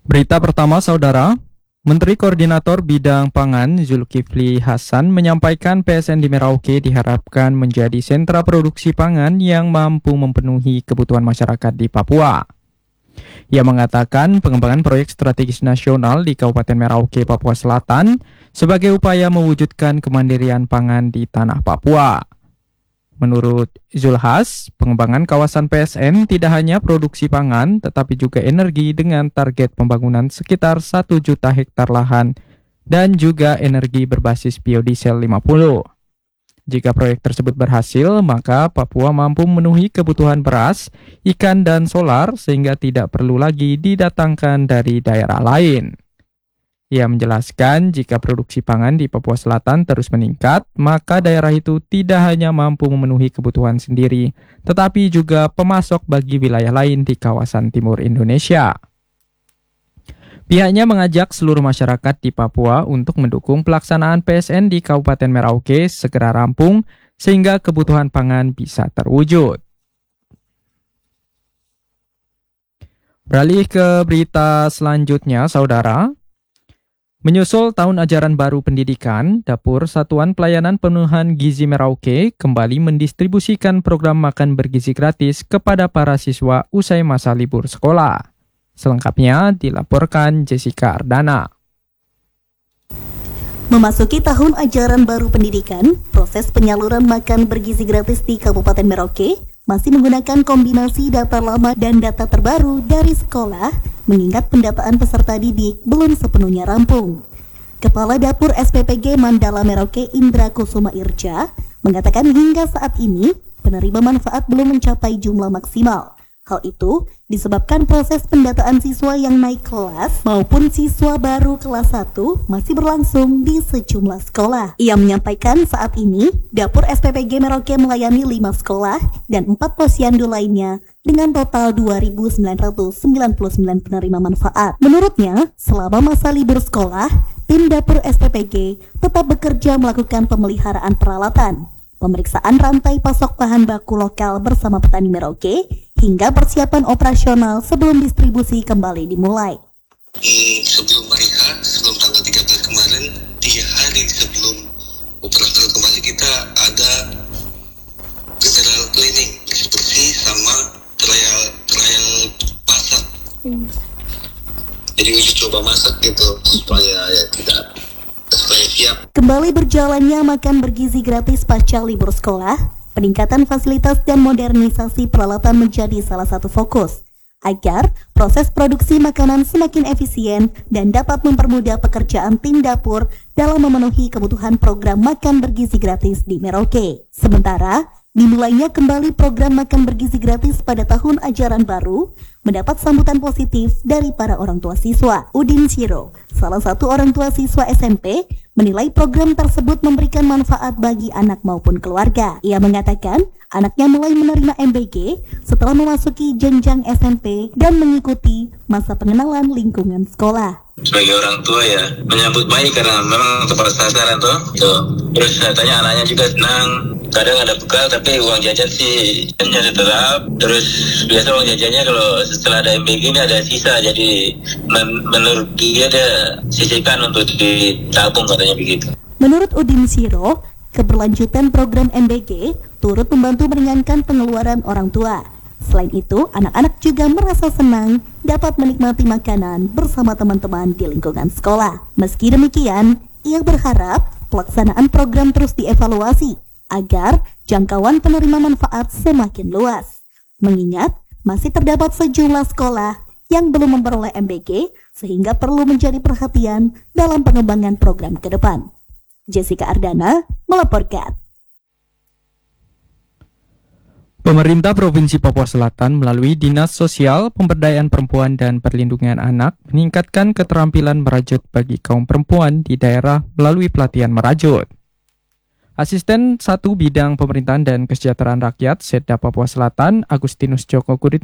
Berita pertama, Saudara. Menteri Koordinator Bidang Pangan Zulkifli Hasan menyampaikan PSN di Merauke diharapkan menjadi sentra produksi pangan yang mampu memenuhi kebutuhan masyarakat di Papua. Ia mengatakan pengembangan proyek strategis nasional di Kabupaten Merauke, Papua Selatan sebagai upaya mewujudkan kemandirian pangan di tanah Papua. Menurut Zulhas, pengembangan kawasan PSN tidak hanya produksi pangan, tetapi juga energi dengan target pembangunan sekitar 1 juta hektar lahan dan juga energi berbasis biodiesel 50. Jika proyek tersebut berhasil, maka Papua mampu memenuhi kebutuhan beras, ikan, dan solar sehingga tidak perlu lagi didatangkan dari daerah lain. Ia menjelaskan jika produksi pangan di Papua Selatan terus meningkat, maka daerah itu tidak hanya mampu memenuhi kebutuhan sendiri, tetapi juga pemasok bagi wilayah lain di kawasan timur Indonesia. Pihaknya mengajak seluruh masyarakat di Papua untuk mendukung pelaksanaan PSN di Kabupaten Merauke segera rampung sehingga kebutuhan pangan bisa terwujud. Beralih ke berita selanjutnya, Saudara. Menyusul tahun ajaran baru pendidikan, Dapur Satuan Pelayanan Pemenuhan Gizi Merauke kembali mendistribusikan program makan bergizi gratis kepada para siswa usai masa libur sekolah. Selengkapnya dilaporkan Jessica Ardana. Memasuki tahun ajaran baru pendidikan, proses penyaluran makan bergizi gratis di Kabupaten Merauke masih menggunakan kombinasi data lama dan data terbaru dari sekolah, mengingat pendataan peserta didik belum sepenuhnya rampung. Kepala Dapur SPPG Mandala Merauke Indra Kusuma Irja mengatakan hingga saat ini penerima manfaat belum mencapai jumlah maksimal. Hal itu disebabkan proses pendataan siswa yang naik kelas maupun siswa baru kelas 1 masih berlangsung di sejumlah sekolah. Ia menyampaikan saat ini Dapur SPPG Merauke melayani 5 sekolah dan 4 posyandu lainnya dengan total 2.999 penerima manfaat. Menurutnya, selama masa libur sekolah, tim Dapur SPPG tetap bekerja melakukan pemeliharaan peralatan, pemeriksaan rantai pasok bahan baku lokal bersama petani Merauke, hingga persiapan operasional sebelum distribusi kembali dimulai. Sebelum hari H, sebelum tanggal 13 kemarin, 3 hari sebelum operasional kembali kita ada general cleaning, bersih sama trial masak. Jadi uji coba masak gitu supaya siap. Kembali berjalannya makan bergizi gratis pasca libur sekolah, peningkatan fasilitas dan modernisasi peralatan menjadi salah satu fokus agar proses produksi makanan semakin efisien dan dapat mempermudah pekerjaan tim dapur dalam memenuhi kebutuhan program makan bergizi gratis di Merauke. Sementara, dimulainya kembali program makan bergizi gratis pada tahun ajaran baru mendapat sambutan positif dari para orang tua siswa. Udin Siro, salah satu orang tua siswa SMP, menilai program tersebut memberikan manfaat bagi anak maupun keluarga. Ia mengatakan anaknya mulai menerima MBG setelah memasuki jenjang SMP dan mengikuti masa pengenalan lingkungan sekolah. Sebagai orang tua ya menyambut baik karena memang tepat sasaran tuh. Terus saya tanya anaknya juga senang. Kadang ada bekal tapi uang jajan sih hanya tetap. Terus biasa uang jajannya kalau setelah ada MBG ini ada sisa, jadi menurut dia sisihkan untuk ditabung katanya begitu. Menurut Udin Siro, keberlanjutan program MBG turut membantu meringankan pengeluaran orang tua. Selain itu, anak-anak juga merasa senang dapat menikmati makanan bersama teman-teman di lingkungan sekolah. Meski demikian, ia berharap pelaksanaan program terus dievaluasi agar jangkauan penerima manfaat semakin luas. Mengingat masih terdapat sejumlah sekolah yang belum memperoleh MBG sehingga perlu menjadi perhatian dalam pengembangan program ke depan. Jessica Ardana melaporkan. Pemerintah Provinsi Papua Selatan melalui Dinas Sosial, Pemberdayaan Perempuan dan Perlindungan Anak meningkatkan keterampilan merajut bagi kaum perempuan di daerah melalui pelatihan merajut. Asisten 1 Bidang Pemerintahan dan Kesejahteraan Rakyat Setda Papua Selatan, Agustinus Joko Kurit